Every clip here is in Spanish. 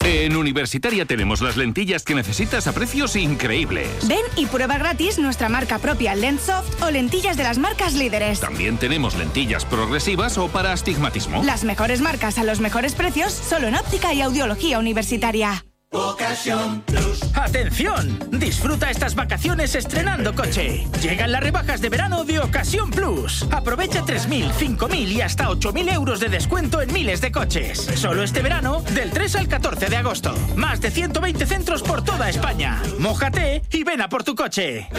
En Universitaria tenemos las lentillas que necesitas a precios increíbles. Ven y prueba gratis nuestra marca propia Lenssoft o lentillas de las marcas líderes. También tenemos lentillas progresivas o para astigmatismo. Las mejores marcas a los mejores precios, solo en óptica y audiología universitaria. Ocasión Plus. ¡Atención! Disfruta estas vacaciones estrenando coche. Llegan las rebajas de verano de Ocasión Plus. Aprovecha 3.000, 5.000 y hasta 8.000 euros de descuento en miles de coches. Solo este verano, del 3 al 14 de agosto. Más de 120 centros por toda España. Mójate y ven a por tu coche.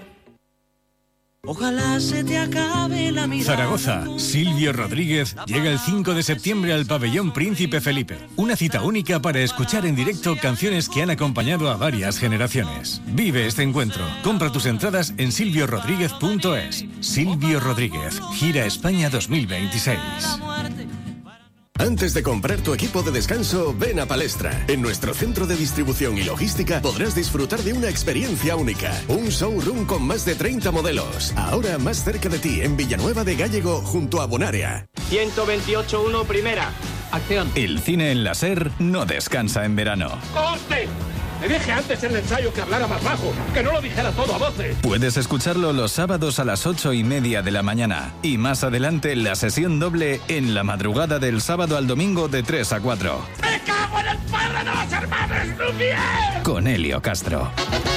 Ojalá se te acabe la mirada. Zaragoza, Silvio Rodríguez llega el 5 de septiembre al Pabellón Príncipe Felipe. Una cita única para escuchar en directo canciones que han acompañado a varias generaciones. Vive este encuentro. Compra tus entradas en silviorodríguez.es. Silvio Rodríguez, Gira España 2026. Antes de comprar tu equipo de descanso, ven a Palestra. En nuestro centro de distribución y logística podrás disfrutar de una experiencia única. Un showroom con más de 30 modelos. Ahora más cerca de ti, en Villanueva de Gállego, junto a Bonaria. 128.1 primera. Acción. El cine en la SER no descansa en verano. ¡Coste! Le dije antes en el ensayo que hablara más bajo, que no lo dijera todo a voces. Puedes escucharlo los sábados a las 8:30 de la mañana. Y más adelante la sesión doble en la madrugada del sábado al domingo de 3 a 4. ¡Me cago en el padre de los hermanos Lumière! Con Helio Castro.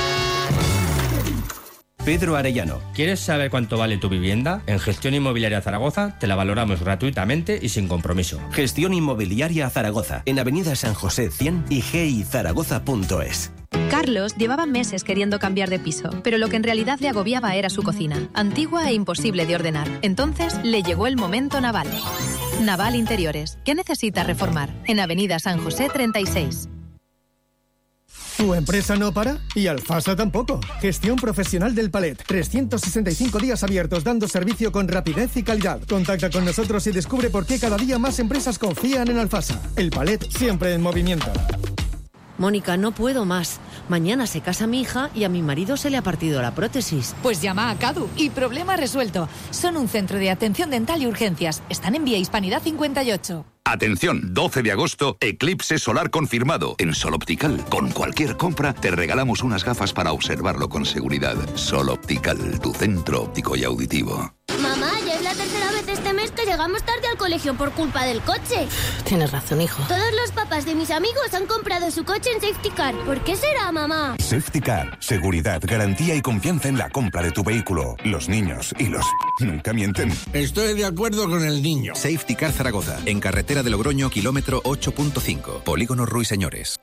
Pedro Arellano. ¿Quieres saber cuánto vale tu vivienda? En Gestión Inmobiliaria Zaragoza te la valoramos gratuitamente y sin compromiso. Gestión Inmobiliaria Zaragoza, en Avenida San José 100 y gizaragoza.es. Carlos llevaba meses queriendo cambiar de piso, pero lo que en realidad le agobiaba era su cocina, antigua e imposible de ordenar. Entonces le llegó el momento Naval. Naval Interiores. ¿Qué necesita reformar? En Avenida San José 36. ¿Tu empresa no para? Y Alfasa tampoco. Gestión profesional del palet. 365 días abiertos dando servicio con rapidez y calidad. Contacta con nosotros y descubre por qué cada día más empresas confían en Alfasa. El palet siempre en movimiento. Mónica, no puedo más. Mañana se casa mi hija y a mi marido se le ha partido la prótesis. Pues llama a Cadu y problema resuelto. Son un centro de atención dental y urgencias. Están en Vía Hispanidad 58. Atención, 12 de agosto, eclipse solar confirmado en Sol Optical. Con cualquier compra te regalamos unas gafas para observarlo con seguridad. Sol Optical, tu centro óptico y auditivo. Mamá, ya es la tercera vez este mes que llegamos tarde al colegio por culpa del coche. Tienes razón, hijo. Todos los papás de mis amigos han comprado su coche en Safety Car. ¿Por qué será, mamá? Safety Car, seguridad, garantía y confianza en la compra de tu vehículo. Los niños y los nunca mienten. Estoy de acuerdo con el niño. Safety Car Zaragoza, en carretera de Logroño, kilómetro 8.5, Polígono Ruiseñores.